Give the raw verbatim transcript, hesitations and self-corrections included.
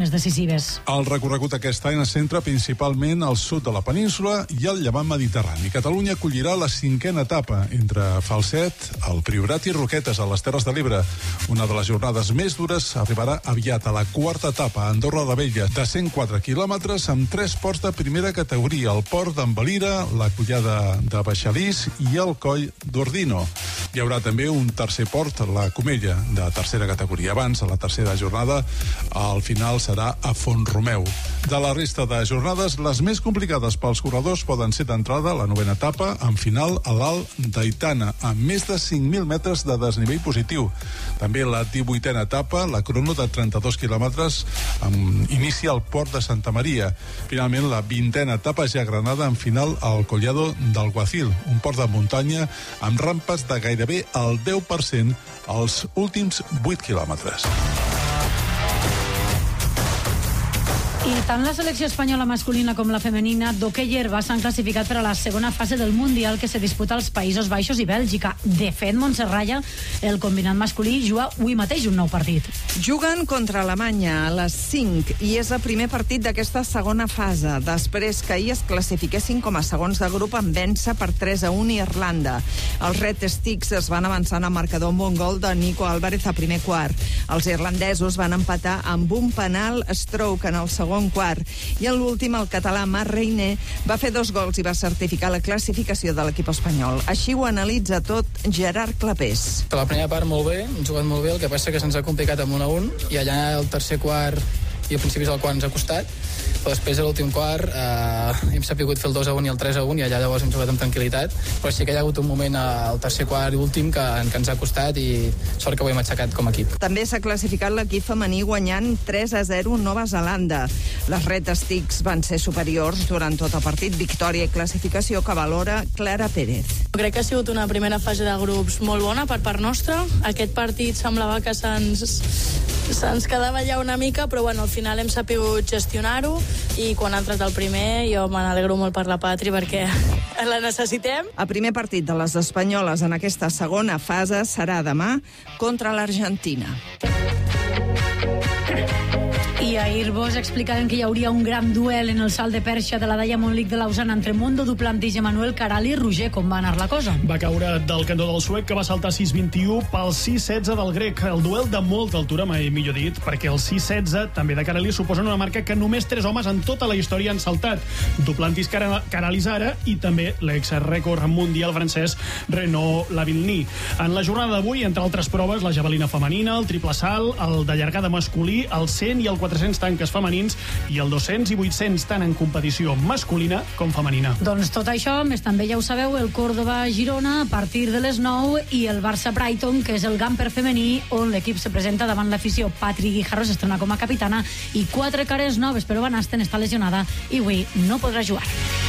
més decisives. El recorregut aquest any es centra principalment al sud de la península i al llevant mediterrani. Catalunya acollirà la cinquena etapa entre Falset, el Priorat i Roquetes, a les Terres de l'Ebre. Una de les jornades més dures arribarà aviat a la quarta etapa a Andorra la Vella, de cent quatre quilòmetres amb tres ports de primera categoria, el port d'Envalira, la collada de Baixalís i el coll d'Ordino. Hi haurà també un tercer port, la Comella, de tercera categoria. Abans, a la tercera jornada, al final serà a Font-romeu. De la resta de jornades, les més complicades pels corredors poden ser d'entrada la novena etapa, amb final a l'Alt d'Aitana, amb més de cinc mil metres de desnivell positiu. També la divuitena etapa, la crono de trenta-dos quilòmetres, amb inici al port de Santa Maria. Finalment, la vintena etapa ja a Granada, amb final al Collado del Guacil, un port de muntanya amb rampes de gairebé el deu per cent als últims vuit quilòmetres. I tant la selecció espanyola masculina com la femenina d'hoquei herba s'han classificat per a la segona fase del Mundial que se disputa als Països Baixos i Bèlgica. De fet, Montserrat, el combinat masculí, juga avui mateix un nou partit. Juguen contra Alemanya a les cinc i és el primer partit d'aquesta segona fase, després que ahir es classifiquessin com a segons de grup en vèncer per tres a un Irlanda. Els Red Sticks es van avançant al marcador amb un gol de Nico Álvarez a primer quart. Els irlandesos van empatar amb un penal stroke en el segon quart. I en l'últim, el català Marc Reiner va fer dos gols i va certificar la classificació de l'equip espanyol. Així ho analitza tot Gerard Clapés. La primera part molt bé, hem jugat molt bé, el que passa que se'ns ha complicat amb un a un i allà el tercer quart i a principis del quart ens ha costat, però després a l'últim quart eh, hem sabut fer el dos a un i el tres a un i allà llavors hem jugat amb tranquil·litat, però sí que hi ha hagut un moment al tercer quart i últim que, que ens ha costat i sort que ho hem aixecat com a equip. També s'ha classificat l'equip femení guanyant tres a zero Nova Zelanda. Les Red Sticks van ser superiors durant tot el partit, victòria i classificació que valora Clara Pérez. Crec que ha sigut una primera fase de grups molt bona per part nostra. Aquest partit semblava que se'ns se'ns quedava allà una mica, però bueno, al final hem sabut gestionar-ho i quan ha entrat el primer jo me n'alegro molt per la Patri perquè la necessitem. El primer partit de les espanyoles en aquesta segona fase serà demà contra l'Argentina. I ahir vos explicàvem que hi hauria un gran duel en el salt de perxa de la Diamond League de Lausana entre Mondo Duplantis i Manuel Caral i Roger. Com va anar la cosa? Va caure del cantó del suec, que va saltar sis vint u pel sis setze del grec. El duel de molta altura, mai millor dit, perquè el sis setze també de Caral suposen una marca que només tres homes en tota la història han saltat. Duplantis Caralis ara i també l'ex-rècord mundial francès Renaud Lavillenie. En la jornada d'avui, entre altres proves, la javelina femenina, el triple salt, el de llargada masculí, el cent i el quatre-cents tanques femenins i el dos-cents i vuit-cents tant en competició masculina com femenina. Doncs tot això, més també ja ho sabeu, el Córdoba-Girona a partir de les nou i el Barça-Brighton, que és el Gamper femení, on l'equip se presenta davant l'afició. Patri Guijarro s'estrena com a capitana i quatre cares noves, però Van Asten està lesionada i avui no podrà jugar.